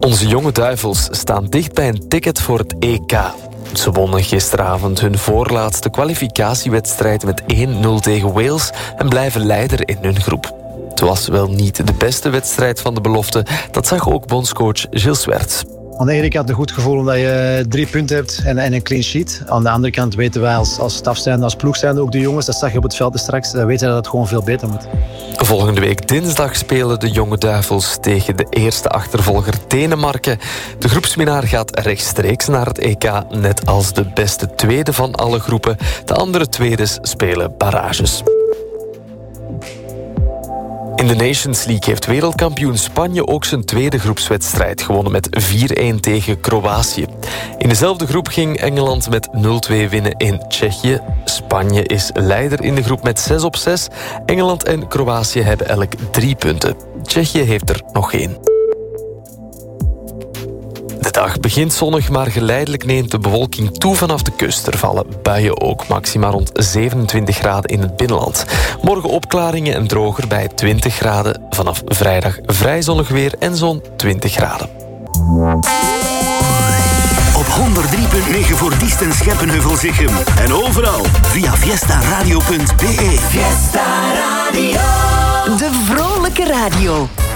Onze jonge duivels staan dicht bij een ticket voor het EK. Ze wonnen gisteravond hun voorlaatste kwalificatiewedstrijd met 1-0 tegen Wales en blijven leider in hun groep. Het was wel niet de beste wedstrijd van de belofte. Dat zag ook bondscoach Gilles Swerts. Aan de ene kant een goed gevoel omdat je 3 punten hebt en een clean sheet. Aan de andere kant weten wij als staf zijn, als ploeg zijn, ook de jongens, dat zag je op het veld straks, weten dat het gewoon veel beter moet. Volgende week dinsdag spelen de jonge duivels tegen de eerste achtervolger Denemarken. De groepswinnaar gaat rechtstreeks naar het EK, net als de beste tweede van alle groepen. De andere tweedes spelen barrages. In de Nations League heeft wereldkampioen Spanje ook zijn tweede groepswedstrijd gewonnen met 4-1 tegen Kroatië. In dezelfde groep ging Engeland met 0-2 winnen in Tsjechië. Spanje is leider in de groep met 6-6. Engeland en Kroatië hebben elk 3 punten. Tsjechië heeft er nog 1. De dag begint zonnig, maar geleidelijk neemt de bewolking toe vanaf de kust. Er vallen buien ook, maxima rond 27 graden in het binnenland. Morgen opklaringen en droger bij 20 graden. Vanaf vrijdag vrij zonnig weer en zo'n 20 graden. Op 103.9 voor Diest en Scheppenheuvel-Zichem. En overal via fiestaradio.be. Fiesta Radio. De vrolijke radio.